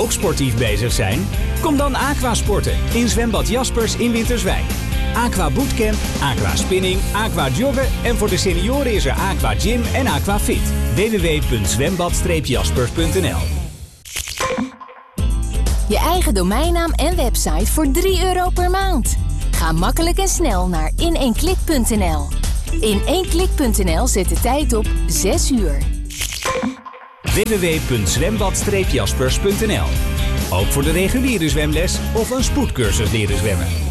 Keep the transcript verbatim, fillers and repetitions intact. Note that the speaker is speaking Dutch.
ook sportief bezig zijn? Kom dan aquasporten in zwembad Jaspers in Winterswijk. Aqua Bootcamp, Aqua Spinning, Aqua Joggen en voor de senioren is er Aqua Gym en Aqua Fit. w w w punt zwembad jaspers punt n l. Je eigen domeinnaam en website voor drie euro per maand. Ga makkelijk en snel naar in één klik punt n l. in één klik punt n l zet de tijd op zes uur. w w w punt zwembad jaspers punt n l. Ook voor de reguliere zwemles of een spoedcursus leren zwemmen.